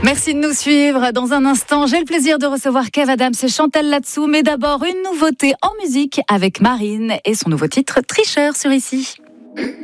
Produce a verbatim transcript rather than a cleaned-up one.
Merci de nous suivre. Dans un instant, j'ai le plaisir de recevoir Kev Adams et Chantal Latsou. Mais d'abord, une nouveauté en musique avec Marine et son nouveau titre Tricheur sur Ici.